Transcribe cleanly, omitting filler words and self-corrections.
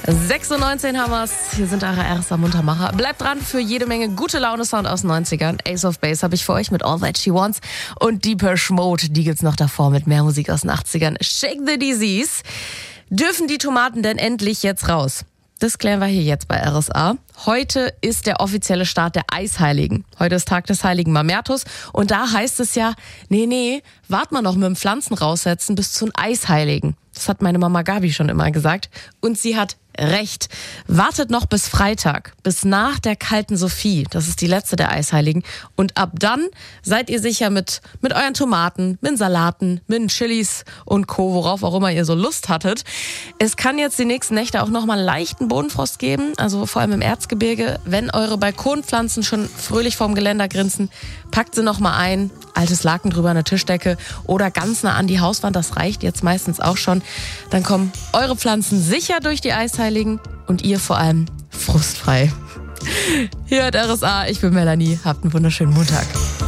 6:19 haben wir's. Hier sind eure RSA Muntermacher. Bleibt dran für jede Menge gute Laune-Sound aus den 90ern. Ace of Base habe ich für euch mit All That She Wants. Und Depeche Mode, die gibt's noch davor mit mehr Musik aus den 80ern. Shake the Disease. Dürfen die Tomaten denn endlich jetzt raus? Das klären wir hier jetzt bei RSA. Heute ist der offizielle Start der Eisheiligen. Heute ist Tag des heiligen Mamertus. Und da heißt es ja, nee, wart mal noch mit dem Pflanzen raussetzen bis zum Eisheiligen. Das hat meine Mama Gabi schon immer gesagt. Und sie hat recht. Wartet noch bis Freitag, bis nach der kalten Sophie. Das ist die letzte der Eisheiligen. Und ab dann seid ihr sicher mit euren Tomaten, mit Salaten, mit Chilis und Co., worauf auch immer ihr so Lust hattet. Es kann jetzt die nächsten Nächte auch nochmal leichten Bodenfrost geben, also vor allem im Erzgebirge. Wenn eure Balkonpflanzen schon fröhlich vorm Geländer grinsen, packt sie nochmal ein. Altes Laken drüber, eine Tischdecke oder ganz nah an die Hauswand, das reicht jetzt meistens auch schon. Dann kommen eure Pflanzen sicher durch die Eisheiligen und ihr vor allem frustfrei. Hier hört RSA, ich bin Melanie, habt einen wunderschönen Montag.